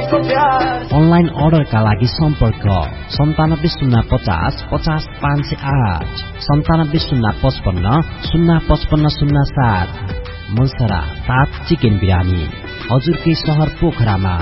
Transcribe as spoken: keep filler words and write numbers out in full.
Online अर्डरका लागि सम्पर्क सन्तानब्बे शून्य पचास पचास पाँच सय आठ सन्तानब्बे शून्य पचपन्न शून्य पचपन्न शून्य सात। मुलसरा सात चिकन बिरानी हजुरकै सहर पोखरामा।